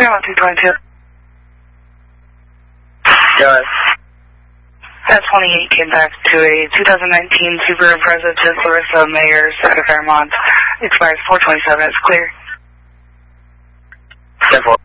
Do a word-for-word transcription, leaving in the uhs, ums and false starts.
Fairmont two twenty-two. Go ahead. That twenty-eight came back to a two thousand nineteen Subaru Impreza to Clarissa Mayers out of Fairmont. Expires four twenty-seven. It's clear. ten four.